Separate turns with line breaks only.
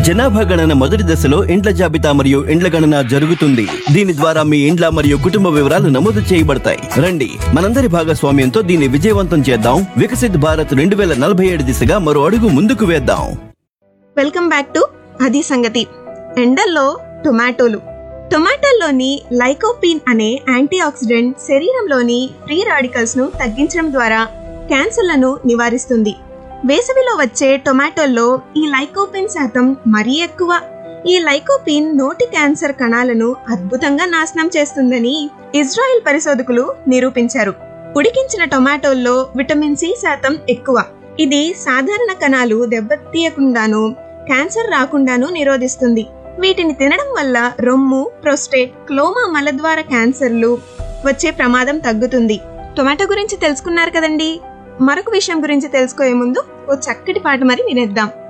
జనాభా గణన మొదటి దశలో ఇండ్ల జాబితా మరియు ఇండ్ల గణన జరుగుతుంది. దీని ద్వారా మీ ఇండ్ల మరియు కుటుంబ వివరాలు నమోదు చేయబడతాయి. రండి, మనందరి భాగస్వామ్యంతో దీన్ని విజయవంతం చేద్దాం. వికసిత్ భారత్ 2047 దిశగా మరో అడుగు ముందుకు వేద్దాం.
వెల్కమ్ బ్యాక్ టు అది సంగతి. ఎండల్లో టొమాటోల్లోని లైకోపీన్ అనే యాంటీ ఆక్సిడెంట్ శరీరంలోని ఫ్రీ రాడికల్స్ ను తగ్గించడం ద్వారా క్యాన్సర్లను నివారిస్తుంది. వేసవిలో వచ్చే టొమాటోల్లో ఈ లైకోపీన్ శాతం మరీ ఎక్కువ. ఈ లైకోపీన్ నోటి క్యాన్సర్ కణాలను అద్భుతంగా నాశనం చేస్తుందని ఇజ్రాయెల్ పరిశోధకులు నిరూపించారు. ఉడికించిన టొమాటోల్లో విటమిన్ సి శాతం ఎక్కువ. ఇది సాధారణ కణాలు దెబ్బతీయకుండాను క్యాన్సర్ రాకుండాను నిరోధిస్తుంది. వీటిని తినడం వల్ల రొమ్ము, ప్రోస్టేట్, క్లోమా మలద్వార క్యాన్సర్లు వచ్చే ప్రమాదం తగ్గుతుంది. టొమాటో గురించి తెలుసుకున్నారు కదండి. మరొక విషయం గురించి తెలుసుకోయే ముందు ఓ చక్కటి పాట మరి వినేద్దాం.